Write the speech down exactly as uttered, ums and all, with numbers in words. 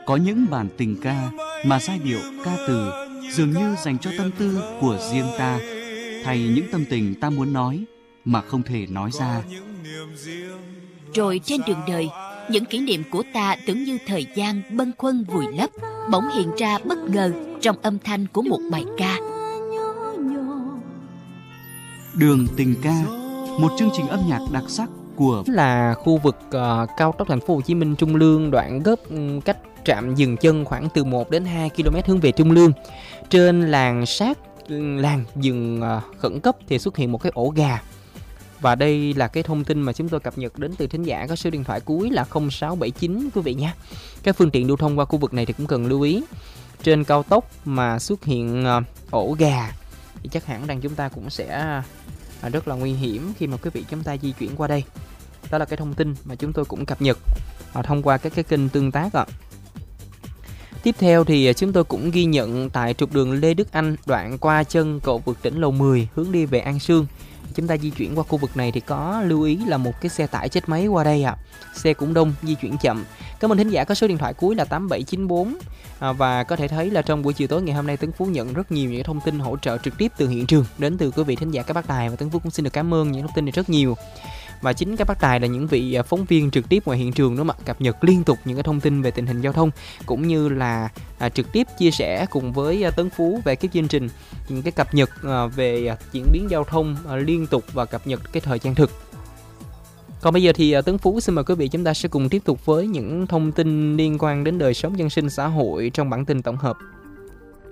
Có những bản tình ca mà giai điệu ca từ dường như dành cho tâm tư của riêng ta, thay những tâm tình ta muốn nói mà không thể nói ra. Rồi trên đường đời, những kỷ niệm của ta tưởng như thời gian bâng khuâng vùi lấp, bỗng hiện ra bất ngờ trong âm thanh của một bài ca. Đường tình ca, một chương trình âm nhạc đặc sắc của là khu vực uh, cao tốc thành phố Hồ Chí Minh Trung Lương, đoạn gấp um, cách trạm dừng chân khoảng từ một đến hai ki lô mét hướng về Trung Lương. Trên làn sát làn dừng uh, khẩn cấp thì xuất hiện một cái ổ gà. Và đây là cái thông tin mà chúng tôi cập nhật đến từ thính giả có số điện thoại cuối là không sáu bảy chín quý vị nhé. Các phương tiện lưu thông qua khu vực này thì cũng cần lưu ý. Trên cao tốc mà xuất hiện uh, ổ gà thì chắc hẳn rằng chúng ta cũng sẽ uh, rất là nguy hiểm khi mà quý vị chúng ta di chuyển qua đây. Đó là cái thông tin mà chúng tôi cũng cập nhật uh, thông qua các cái kênh tương tác ạ. À. Tiếp theo thì chúng tôi cũng ghi nhận tại trục đường Lê Đức Anh, đoạn qua chân cầu vượt Tỉnh Lầu mười hướng đi về An Sương. Chúng ta di chuyển qua khu vực này thì có lưu ý là một cái xe tải chết máy qua đây ạ. À. Xe cũng đông, di chuyển chậm. Cảm ơn thính giả có số điện thoại cuối là tám bảy chín bốn. À, và có thể thấy là trong buổi chiều tối ngày hôm nay Tấn Phú nhận rất nhiều những thông tin hỗ trợ trực tiếp từ hiện trường đến từ quý vị thính giả các bác đài, và Tấn Phú cũng xin được cảm ơn những thông tin này rất nhiều. Và chính các bác đài là những vị phóng viên trực tiếp ngoài hiện trường đó mà cập nhật liên tục những cái thông tin về tình hình giao thông, cũng như là à, trực tiếp chia sẻ cùng với à, Tấn Phú về cái chương trình, những cái cập nhật à, về à, diễn biến giao thông à, liên tục và cập nhật cái thời gian thực. Còn bây giờ thì à, Tấn Phú xin mời quý vị chúng ta sẽ cùng tiếp tục với những thông tin liên quan đến đời sống dân sinh xã hội trong bản tin tổng hợp.